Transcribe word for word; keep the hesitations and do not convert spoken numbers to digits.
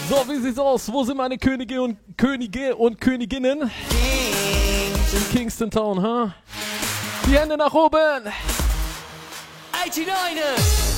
So, wie sieht's aus? Wo sind meine Könige und Könige und Königinnen? In Kingston Town, ha? Huh? Die Hände nach oben! eighty-niners!